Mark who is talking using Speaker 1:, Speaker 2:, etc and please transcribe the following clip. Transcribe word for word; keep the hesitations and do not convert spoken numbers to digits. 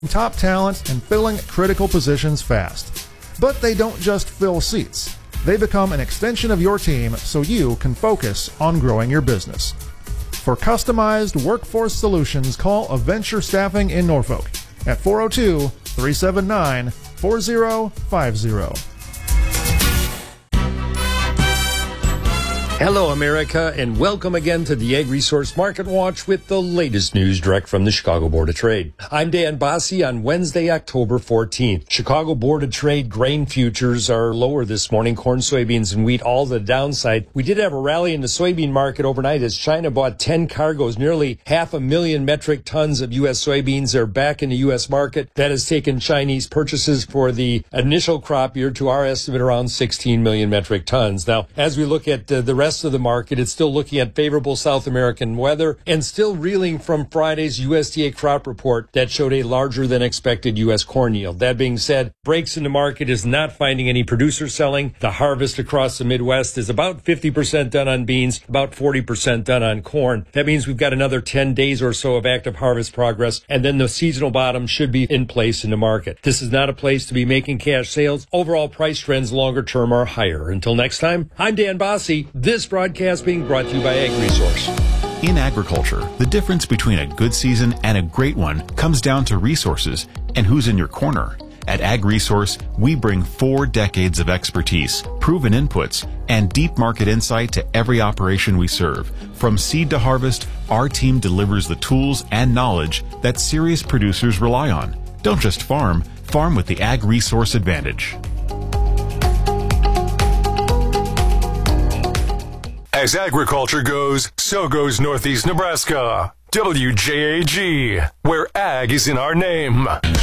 Speaker 1: top talent and filling critical positions fast. But they don't just fill seats. They become an extension of your team so you can focus on growing your business. For customized workforce solutions, call Aventure Staffing in Norfolk at four oh two, three seven nine, four oh five oh.
Speaker 2: Hello, America, and welcome again to the Ag Resource Market Watch with the latest news direct from the Chicago Board of Trade. I'm Dan Bossie on Wednesday, October fourteenth. Chicago Board of Trade grain futures are lower this morning. Corn, soybeans, and wheat all the downside. We did have a rally in the soybean market overnight as China bought ten cargoes, nearly half a million metric tons of U S soybeans are back in the U S market. That has taken Chinese purchases for the initial crop year to our estimate around sixteen million metric tons. Now, as we look at uh, the rest of the market, it's still looking at favorable South American weather and still reeling from Friday's U S D A crop report that showed a larger than expected U S corn yield. That being said, breaks in the market is not finding any producer selling. The harvest across the Midwest is about fifty percent done on beans, about forty percent done on corn. That means we've got another ten days or so of active harvest progress, and then the seasonal bottom should be in place in the market. This is not a place to be making cash sales. Overall price trends longer term are higher. Until next time, I'm Dan Bossie. This broadcast being brought to you by Ag Resource.
Speaker 3: In agriculture, the difference between a good season and a great one comes down to resources and who's in your corner. At Ag Resource, we bring four decades of expertise, proven inputs, and deep market insight to every operation we serve. From seed to harvest, our team delivers the tools and knowledge that serious producers rely on. Don't just farm, farm with the Ag Resource advantage.
Speaker 4: As agriculture goes, so goes Northeast Nebraska. W J A G, where ag is in our name.